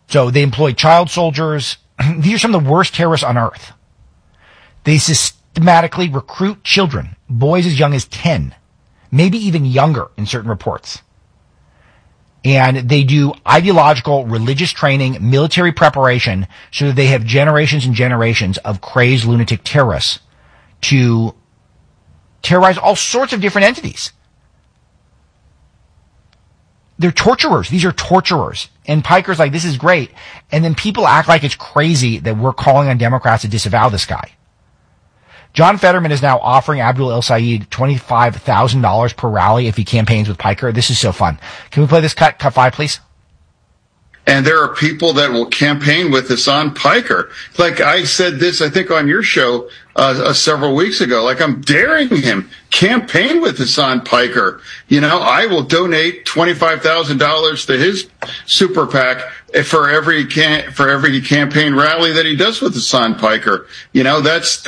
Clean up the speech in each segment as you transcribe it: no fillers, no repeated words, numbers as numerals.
So they employ child soldiers. These are some of the worst terrorists on earth. They systematically recruit children, boys as young as 10, maybe even younger in certain reports. And they do ideological, religious training, military preparation, so that they have generations and generations of crazed lunatic terrorists to terrorize all sorts of different entities. They're torturers. These are torturers. And Piker's like, this is great. And then people act like it's crazy that we're calling on Democrats to disavow this guy. John Fetterman is now offering Abdul El-Sayed $25,000 per rally if he campaigns with Piker. This is so fun. Can we play this cut 5, please? And there are people that will campaign with Hasan Piker. Like I said this, I think, on your show several weeks ago. Like, I'm daring him, campaign with Hasan Piker. You know, I will donate $25,000 to his super PAC for every campaign rally that he does with Hasan Piker. You know, that's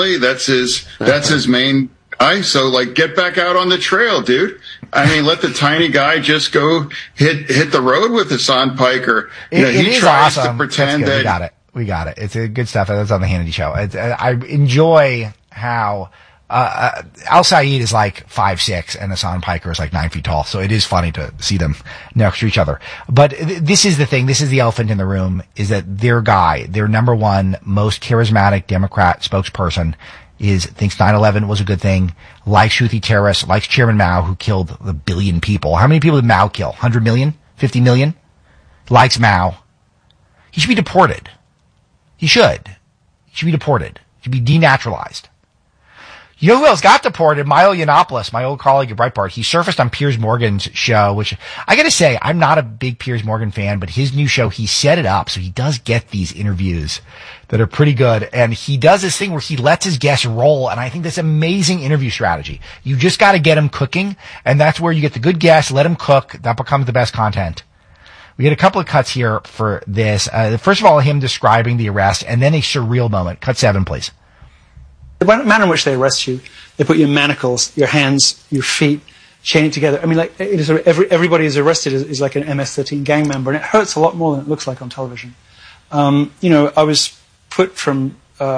his main guy. So, like, get back out on the trail, dude. I mean, let the tiny guy just go hit the road with Hasan Piker. He tries awesome. To pretend that we got it. It's good stuff. That's on the Hannity show. I enjoy how El-Sayed is like 5'6" and Hasan Piker is like 9 feet tall. So it is funny to see them next to each other. But this is the thing. This is the elephant in the room, is that their guy, their number one most charismatic Democrat spokesperson, thinks 9/11 was a good thing, likes Houthi terrorists, likes Chairman Mao, who killed 1 billion people. How many people did Mao kill? 100 million? 50 million? Likes Mao. He should be deported. He should. He should be deported. He should be denaturalized. You know who else got deported? Milo Yiannopoulos, my old colleague at Breitbart. He surfaced on Piers Morgan's show, which I gotta say, I'm not a big Piers Morgan fan, but his new show, he set it up so he does get these interviews that are pretty good. And he does this thing where he lets his guests roll. And I think that's amazing interview strategy. You just gotta get them cooking. And that's where you get the good guests, let them cook. That becomes the best content. We get a couple of cuts here for this. First of all, him describing the arrest and then a surreal moment. Cut 7, please. The manner in which they arrest you, they put you in manacles, your hands, your feet, chain it together. I mean, like, it is everybody who's arrested is like an MS-13 gang member, and it hurts a lot more than it looks like on television. You know, I was put from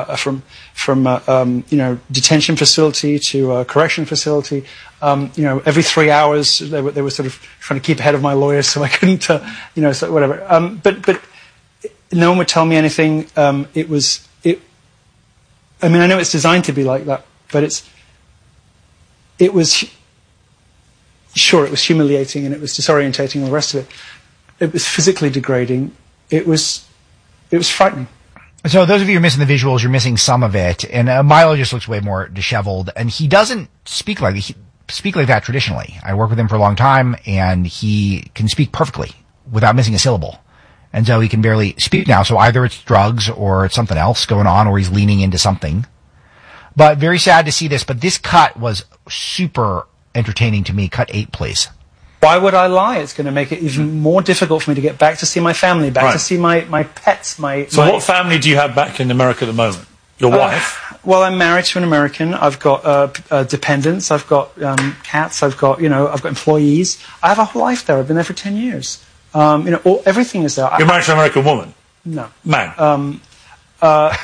detention facility to a correction facility. You know, every 3 hours they were sort of trying to keep ahead of my lawyers, so I couldn't, so whatever. But no one would tell me anything. I mean, I know it's designed to be like that, but it was humiliating and it was disorientating and all the rest of it. It was physically degrading. It was frightening. So those of you who are missing the visuals, you're missing some of it. And Milo just looks way more disheveled, and he doesn't speak like that traditionally. I worked with him for a long time, and he can speak perfectly without missing a syllable. And so he can barely speak now. So either it's drugs or it's something else going on, or he's leaning into something. But very sad to see this. But this cut was super entertaining to me. Cut 8, please. Why would I lie? It's going to make it even more difficult for me to get back to see my family, to see my pets. So what family do you have back in America at the moment? Your wife? Well, I'm married to an American. I've got dependents. I've got cats. I've got employees. I have a whole life there. I've been there for 10 years. Everything is there. You're married to an American woman? No. Man? I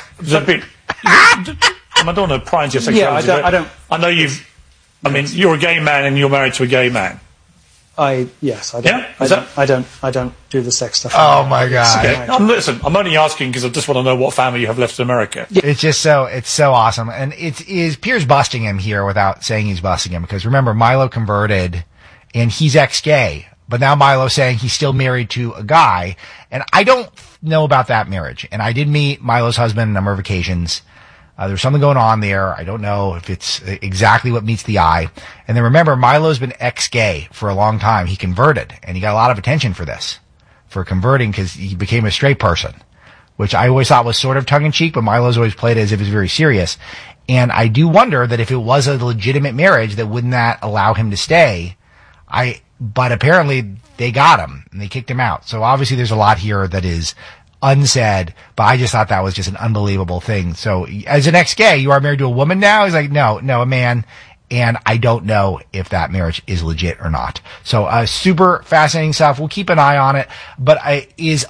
don't want to pry into your sexuality. Yeah, I don't. I know you're a gay man and you're married to a gay man. Yes, I don't. Yeah? I don't do the sex stuff. Oh my God! Okay. Listen, I'm only asking because I just want to know what family you have left in America. Yeah. It's so awesome, and it is Piers busting him here without saying he's busting him, because remember, Milo converted, and he's ex-gay. But now Milo's saying he's still married to a guy, and I don't know about that marriage. And I did meet Milo's husband on a number of occasions. There's something going on there. I don't know if it's exactly what meets the eye. And then remember, Milo's been ex-gay for a long time. He converted, and he got a lot of attention for converting, because he became a straight person, which I always thought was sort of tongue-in-cheek, but Milo's always played it as if it's very serious. And I do wonder that if it was a legitimate marriage, that wouldn't that allow him to stay? But apparently they got him and they kicked him out. So obviously there's a lot here that is unsaid, but I just thought that was just an unbelievable thing. So as an ex-gay, you are married to a woman now? He's like, no, a man. And I don't know if that marriage is legit or not. So super fascinating stuff. We'll keep an eye on it, but is